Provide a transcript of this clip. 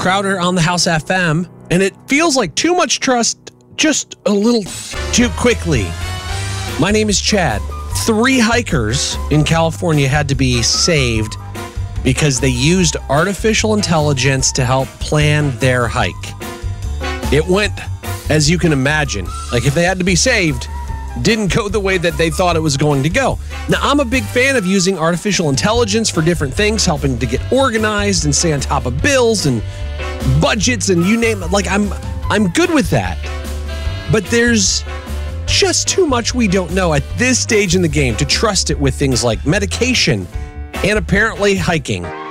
Crowder on the House FM, and it feels like too much trust just a little too quickly. My name is Chad. 3 hikers in California had to be saved because they used artificial intelligence to help plan their hike. It went, as you can imagine, like if they had to be saved, didn't go the way that they thought it was going to go. Now, I'm a big fan of using artificial intelligence for different things, helping to get organized and stay on top of bills and budgets and you name it. Like, I'm good with that. But there's just too much we don't know at this stage in the game to trust it with things like medication and apparently hiking.